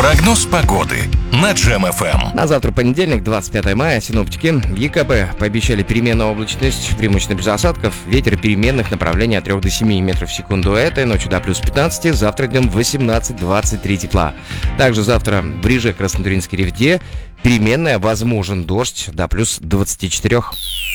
Прогноз погоды на Джем ФМ. На завтра понедельник, 25 мая, синоптики в ЕКП пообещали переменную облачность, преимущественно без осадков, ветер переменных направлений от 3 до 7 метров в секунду. Этой ночью до плюс 15, завтра днем 18-23 тепла. Также завтра в Риже, Краснотуринской Ревде переменная, возможен дождь до плюс 24.